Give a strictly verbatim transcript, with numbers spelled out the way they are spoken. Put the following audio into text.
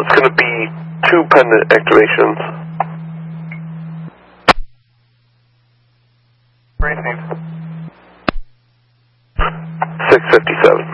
it's going to be two pendant activations. Received. six fifty-seven.